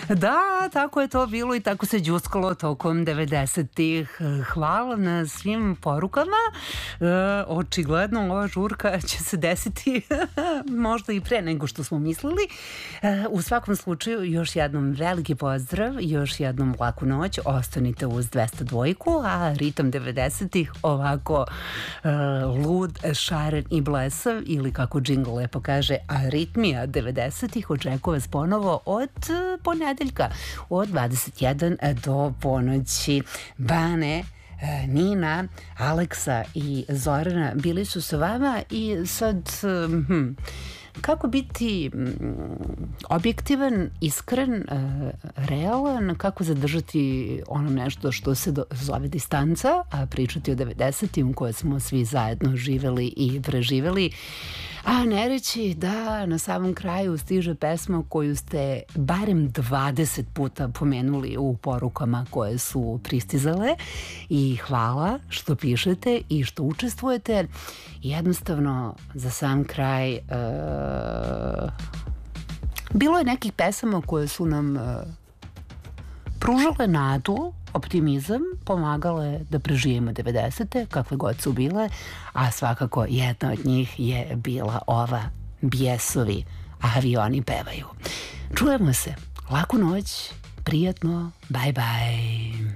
Da, tako je to bilo i tako se đuskalo tokom 90-ih. Hvala na svim porukama. Očigledno ova žurka će se desiti možda i pre nego što smo mislili. U svakom slučaju još jednom veliki pozdrav, još jednom laku noć. Ostanite uz 202, a ritam 90-ih ovako lud, šaren i blesav, ili kako džingl lepo kaže, aritmija 90-ih očekuje vas ponovo od ponedeljka od 21 do ponoći. Bane, Nina, Aleksa i Zorana bili su sa vama i sad kako biti objektivan, iskren, realan, kako zadržati ono nešto što se zove distanca, a pričati o 90-im koje smo svi zajedno živeli i preživeli, a ne reći da na samom kraju stiže pesma koju ste barem 20 puta pomenuli u porukama koje su pristizale, i hvala što pišete i što učestvujete. Jednostavno, za sam kraj, bilo je nekih pesama koje su nam pružale nadu, optimizam, pomagale da preživimo 90-te, kakve god su bile, a svakako jedna od njih je bila ova Bijesovi, avioni pevaju. Čujemo se, laku noć, prijatno, bye bye.